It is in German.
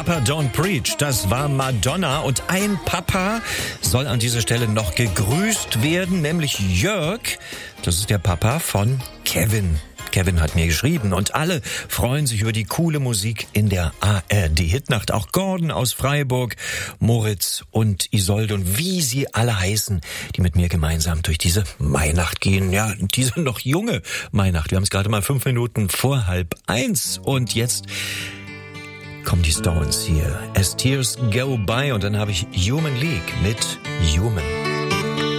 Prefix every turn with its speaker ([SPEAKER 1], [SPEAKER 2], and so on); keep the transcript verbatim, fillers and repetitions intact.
[SPEAKER 1] Papa Don't Preach, das war Madonna. Und ein Papa soll an dieser Stelle noch gegrüßt werden, nämlich Jörg. Das ist der Papa von Kevin. Kevin hat mir geschrieben und alle freuen sich über die coole Musik in der A R D-Hitnacht. Auch Gordon aus Freiburg, Moritz und Isolde und wie sie alle heißen, die mit mir gemeinsam durch diese Mainacht gehen. Ja, diese noch junge Mainacht. Wir haben es gerade mal fünf Minuten vor halb eins und jetzt kommen die Stones hier. As Tears Go By und dann habe ich Human League mit Human.